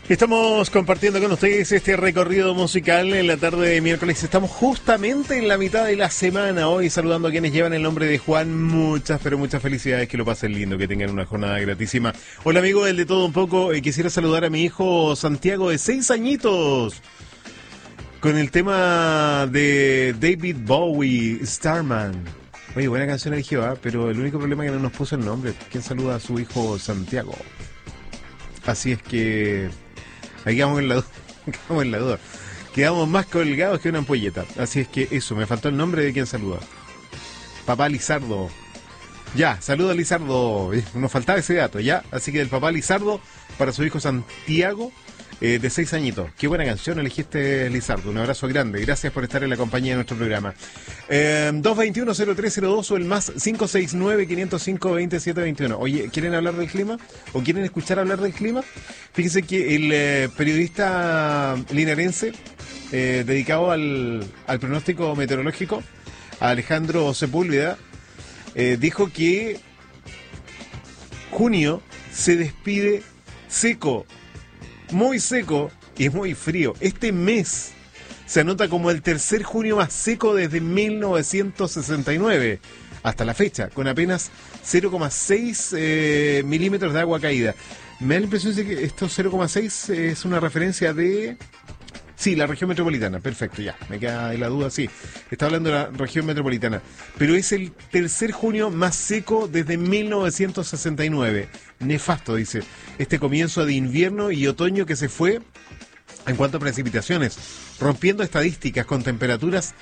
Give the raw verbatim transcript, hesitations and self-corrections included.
Estamos compartiendo con ustedes este recorrido musical en la tarde de miércoles. Estamos justamente en la mitad de la semana. Hoy saludando a quienes llevan el nombre de Juan. Muchas, pero muchas felicidades. Que lo pasen lindo, que tengan una jornada gratísima. Hola amigo del De Todo Un Poco. Eh, quisiera saludar a mi hijo Santiago de seis añitos. Con el tema de David Bowie, Starman. Oye, buena canción eligió, ¿eh? Pero el único problema es que no nos puso el nombre. ¿Quién saluda a su hijo Santiago? Así es que... ahí quedamos en la duda, quedamos en la duda. Quedamos más colgados que una ampolleta. Así es que eso, me faltó el nombre de quien saluda. Papá Lizardo. Ya, saluda a Lizardo. Nos faltaba ese dato, ya. Así que del papá Lizardo para su hijo Santiago, eh, de seis añitos. Qué buena canción elegiste, Lizardo. Un abrazo grande. Gracias por estar en la compañía de nuestro programa. Eh, dos veintiuno, cero tres cero dos o el más cinco seis nueve, quinientos cinco, veintisiete veintiuno. Oye, ¿quieren hablar del clima? ¿O quieren escuchar hablar del clima? Fíjense que el eh, periodista linarense eh, dedicado al, al pronóstico meteorológico, Alejandro Sepúlveda, eh, dijo que junio se despide seco, muy seco y muy frío. Este mes se anota como el tercer junio más seco desde mil novecientos sesenta y nueve hasta la fecha, con apenas cero coma seis eh, milímetros de agua caída. Me da la impresión de que estos cero coma seis es una referencia de... sí, la región metropolitana, perfecto, ya, me queda de la duda, sí, está hablando de la región metropolitana, pero es el tercer junio más seco desde mil novecientos sesenta y nueve, nefasto, dice, este comienzo de invierno y otoño que se fue en cuanto a precipitaciones, rompiendo estadísticas con temperaturas